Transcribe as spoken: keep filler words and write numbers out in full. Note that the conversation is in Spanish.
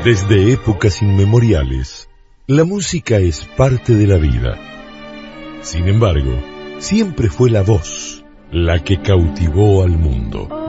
Desde épocas inmemoriales, la música es parte de la vida. Sin embargo, siempre fue la voz la que cautivó al mundo.